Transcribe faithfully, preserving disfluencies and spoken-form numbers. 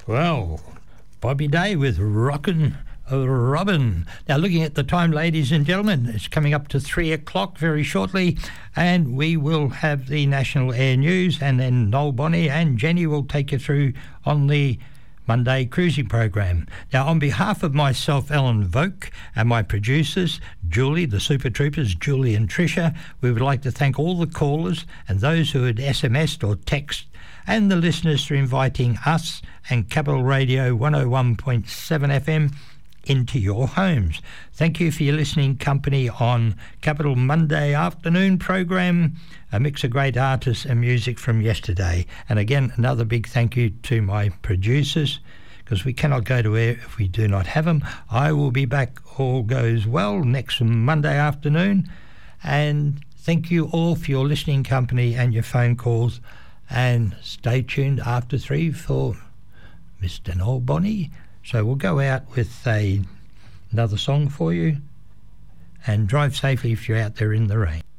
Well, Bobby Day with Rockin' Robin. Now, looking at the time, ladies and gentlemen, it's coming up to three o'clock very shortly, and we will have the National Air News, and then Noel Bonnie and Jenny will take you through on the Monday cruising program. Now, on behalf of myself, Alan Voke, and my producers, Julie, the Super Troopers, Julie and Tricia, we would like to thank all the callers and those who had S M S'd or texted, and the listeners for inviting us and Capital Radio one oh one point seven F M into your homes. Thank you for your listening company on Capital Monday afternoon program, a mix of great artists and music from yesterday. And again, another big thank you to my producers, because we cannot go to air if we do not have them. I will be back, all goes well, next Monday afternoon. And thank you all for your listening company and your phone calls. And stay tuned after three for Mister Noel Bonnie. So we'll go out with a, another song for you, and drive safely if you're out there in the rain.